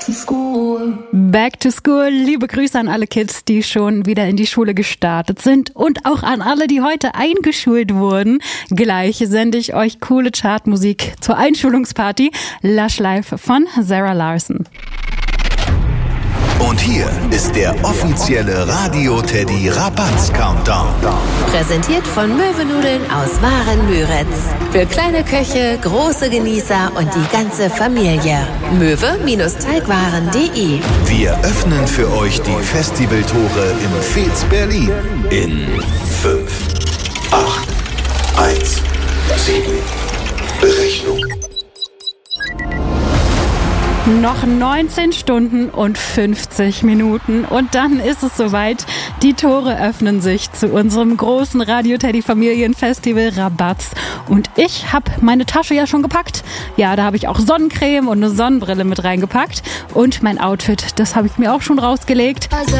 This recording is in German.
Back to School. Liebe Grüße an alle Kids, die schon wieder in die Schule gestartet sind und auch an alle, die heute eingeschult wurden. Gleich sende ich euch coole Chartmusik zur Einschulungsparty. Lush Life von Sarah Larson. Und hier ist der offizielle Radio Teddy Rabatz Countdown. Präsentiert von Möwennudeln aus Waren-Müritz. Für kleine Köche, große Genießer und die ganze Familie. Möwe-Teigwaren.de. Wir öffnen für euch die Festivaltore im Fez Berlin. In 5, 8, 1, 7. Berechnung. Noch 19 Stunden und 50 Minuten und dann ist es soweit. Die Tore öffnen sich zu unserem großen Radio Teddy Familienfestival Rabatz. Und ich habe meine Tasche ja schon gepackt. Ja, da habe ich auch Sonnencreme und eine Sonnenbrille mit reingepackt. Und mein Outfit, das habe ich mir auch schon rausgelegt.